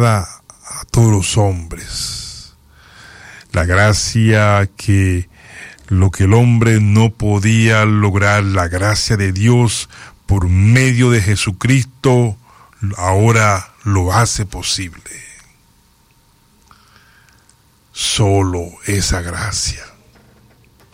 dada a todos los hombres. La gracia que lo que el hombre no podía lograr, la gracia de Dios por medio de Jesucristo, ahora lo hace posible. Solo esa gracia.